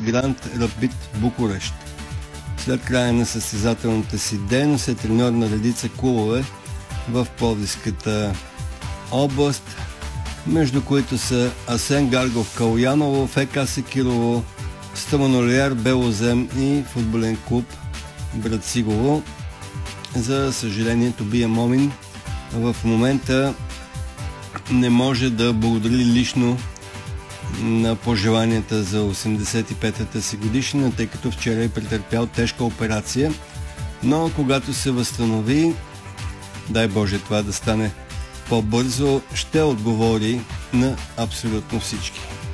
Гранд Рапид Букурещ. След края на състезателната си дейност е треньор на редица клубове в Пловдивската област, между които са Асен Гаргов Калуяново, ФК Секирово, Стаманолияр Белозем и футболен клуб Брацигово. За съжаление, Тобия Момин в момента не може да благодари лично на пожеланията за 85-та си годишнина, тъй като вчера е претърпял тежка операция, но когато се възстанови, дай Боже това да стане по-бързо, ще отговори на абсолютно всички.